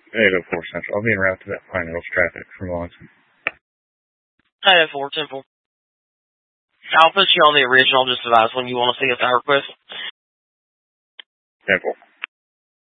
804 Central. I'll be en route to that Pine Hills traffic from Lawson. 804 Temple. I'll put you on the original, just advise when you want to see a side request. Temple.